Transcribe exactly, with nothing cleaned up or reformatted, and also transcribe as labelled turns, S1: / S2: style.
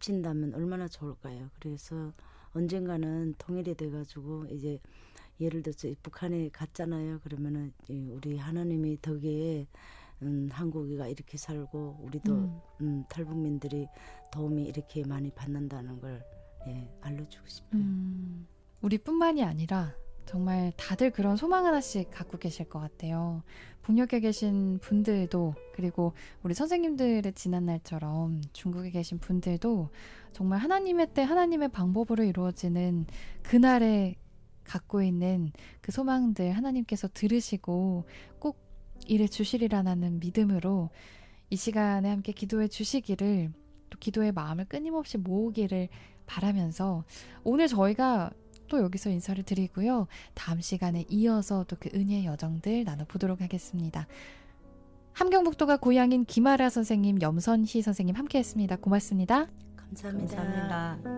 S1: 합친다면 얼마나 좋을까요? 그래서 언젠가는 통일이 돼가지고 이제 예를 들어서 북한에 갔잖아요. 그러면은 우리 하나님의 덕에 음, 한국이가 이렇게 살고 우리도
S2: 음.
S1: 음, 탈북민들이 도움이 이렇게 많이 받는다는 걸 예, 알려주고 싶어요.
S2: 음, 우리뿐만이 아니라 정말 다들 그런 소망 하나씩 갖고 계실 것 같아요. 북녘에 계신 분들도, 그리고 우리 선생님들의 지난날처럼 중국에 계신 분들도 정말 하나님의 때 하나님의 방법으로 이루어지는 그날에 갖고 있는 그 소망들 하나님께서 들으시고 꼭 이를 주시리라는 믿음으로 이 시간에 함께 기도해 주시기를, 또 기도의 마음을 끊임없이 모으기를 바라면서 오늘 저희가 또 여기서 인사를 드리고요. 다음 시간에 이어서 또 그 은혜의 여정들 나눠보도록 하겠습니다. 함경북도가 고향인 김아라 선생님, 염선희 선생님 함께했습니다. 고맙습니다.
S1: 감사합니다.
S3: 감사합니다.